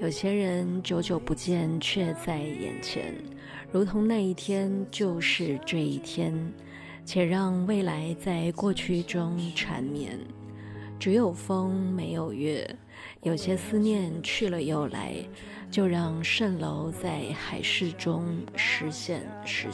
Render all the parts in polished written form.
有些人久久不见，却在眼前，如同那一天就是这一天，且让未来在过去中缠绵。只有风没有月，有些思念去了又来，就让蜃楼在海市中实现。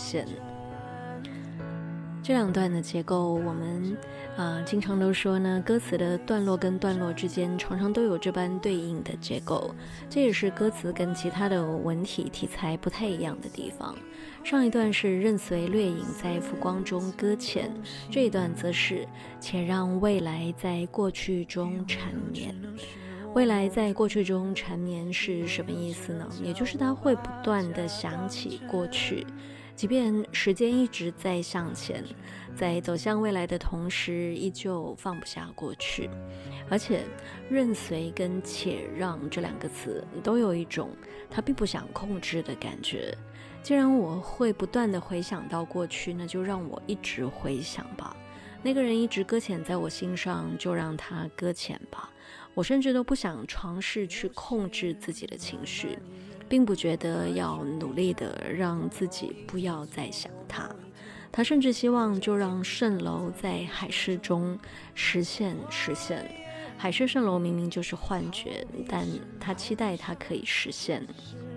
这两段的结构，我们经常都说呢，歌词的段落跟段落之间常常都有这般对应的结构，这也是歌词跟其他的文体题材不太一样的地方。上一段是任随掠影在浮光中搁浅，这一段则是且让未来在过去中缠绵。未来在过去中缠绵是什么意思呢？也就是它会不断地想起过去，即便时间一直在向前，在走向未来的同时，依旧放不下过去。而且任随跟且让这两个词都有一种他并不想控制的感觉。既然我会不断地回想到过去，那就让我一直回想吧。那个人一直搁浅在我心上，就让他搁浅吧。我甚至都不想尝试去控制自己的情绪，并不觉得要努力的让自己不要再想他。他甚至希望就让蜃楼在海市中实现。海市蜃楼明明就是幻觉，但他期待它可以实现。